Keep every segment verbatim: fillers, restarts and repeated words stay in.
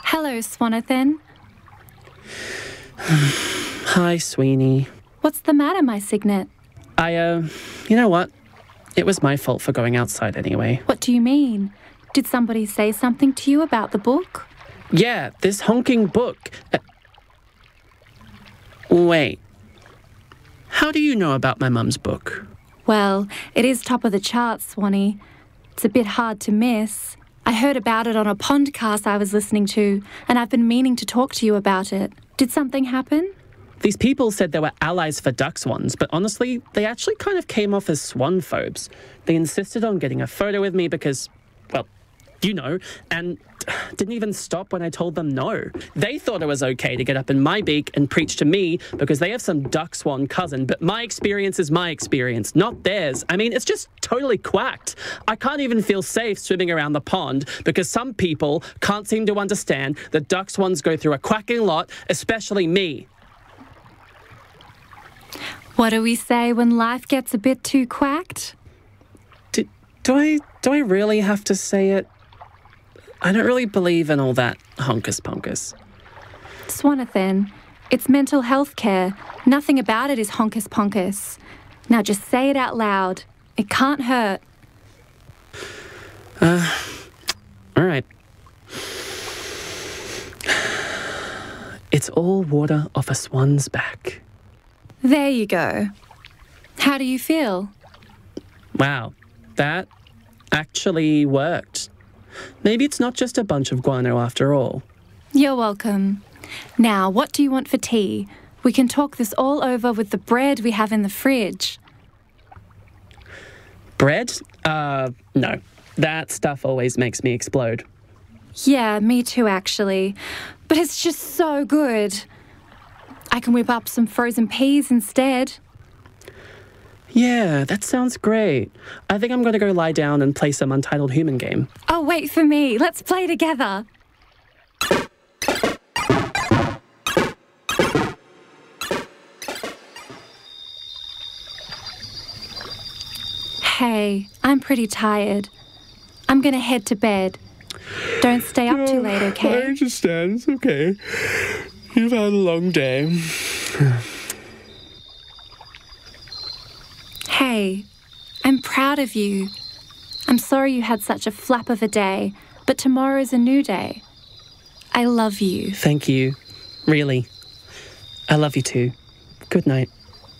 Hello, Swanathan. Hi, Sweeney. What's the matter, my Signet? I, uh, you know what? It was my fault for going outside anyway. What do you mean? Did somebody say something to you about the book? Yeah, this honking book. Uh, wait. How do you know about my mum's book? Well, it is top of the charts, Swanee. It's a bit hard to miss. I heard about it on a podcast I was listening to, and I've been meaning to talk to you about it. Did something happen? These people said they were allies for duck swans, but honestly, they actually kind of came off as swan phobes. They insisted on getting a photo with me because, well, you know, and didn't even stop when I told them no. They thought it was okay to get up in my beak and preach to me because they have some duck swan cousin, but my experience is my experience, not theirs. I mean, it's just totally quacked. I can't even feel safe swimming around the pond because some people can't seem to understand that duck swans go through a quacking lot, especially me. What do we say when life gets a bit too quacked? Do, do I do I really have to say it? I don't really believe in all that honkus-ponkus. Swanathan, it's mental health care. Nothing about it is honkus-ponkus. Now just say it out loud. It can't hurt. Uh, all right. It's all water off a swan's back. There you go. How do you feel? Wow, that actually worked. Maybe it's not just a bunch of guano after all. You're welcome. Now, what do you want for tea? We can talk this all over with the bread we have in the fridge. Bread? Uh, no. That stuff always makes me explode. Yeah, me too, actually. But it's just so good. I can whip up some frozen peas instead. Yeah, that sounds great. I think I'm going to go lie down and play some Untitled Human game. Oh, wait for me. Let's play together. Hey, I'm pretty tired. I'm going to head to bed. Don't stay up too late, okay? I understand. It's okay. You've had a long day. Hey, I'm proud of you. I'm sorry you had such a flap of a day, but tomorrow is a new day. I love you. Thank you. Really. I love you too. Good night.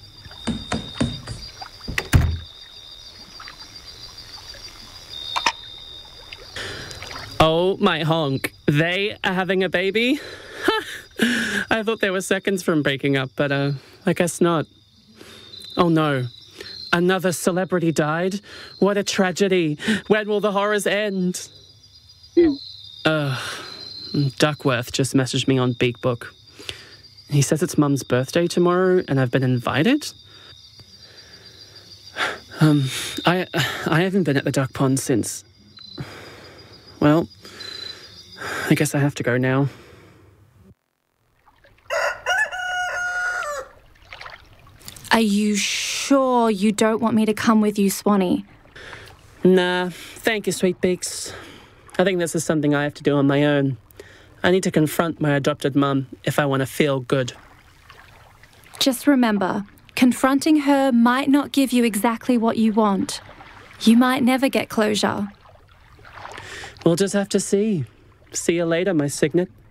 Oh, my honk. They are having a baby? I thought they were seconds from breaking up, but uh, I guess not. Oh no. Another celebrity died? What a tragedy. When will the horrors end? Ugh. Duckworth just messaged me on BeakBook. He says it's Mum's birthday tomorrow and I've been invited? Um, I, I haven't been at the duck pond since... Well, I guess I have to go now. Are you sure you don't want me to come with you, Swanee? Nah, thank you, Sweet Beaks. I think this is something I have to do on my own. I need to confront my adopted mum if I want to feel good. Just remember, confronting her might not give you exactly what you want. You might never get closure. We'll just have to see. See you later, my Signet.